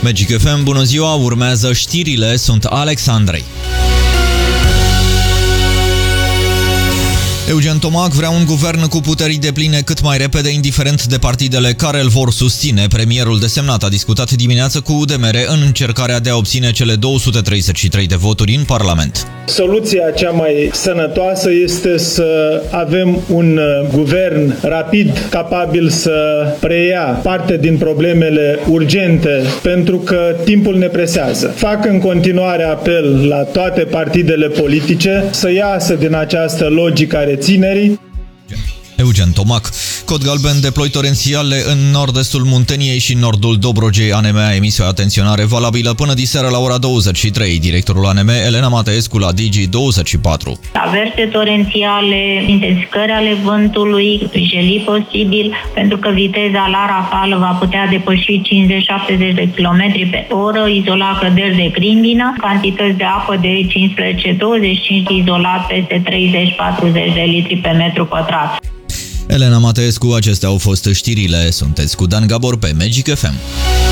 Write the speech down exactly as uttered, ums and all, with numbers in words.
Magic F M, bună ziua, urmează știrile, sunt Alex Andrei. Eugen Tomac vrea un guvern cu puteri depline cât mai repede, indiferent de partidele care îl vor susține. Premierul desemnat a discutat dimineață cu U D M R în încercarea de a obține cele două sute treizeci și trei de voturi în Parlament. Soluția cea mai sănătoasă este să avem un guvern rapid, capabil să preia parte din problemele urgente, pentru că timpul ne presează. Fac în continuare apel la toate partidele politice să iasă din această logică a reținerii. Eugen Tomac. Cod galben de ploi torențiale în nord-estul Munteniei și nordul Dobrogei. A N M a emis o atenționare valabilă până diseară la ora douăzeci și trei. Directorul A N M, Elena Mateescu, la Digi douăzeci și patru. Averse torențiale, intensificări ale vântului, prijelii posibil, pentru că viteza la rafală va putea depăși cincizeci șaptezeci de kilometri pe oră, izola căderi de grindină, cantități de apă de cincisprezece douăzeci și cinci, izolat peste treizeci patruzeci de litri pe metru pătrat. Elena Mateescu, acestea au fost știrile. Sunteți cu Dan Gabor pe Magic F M.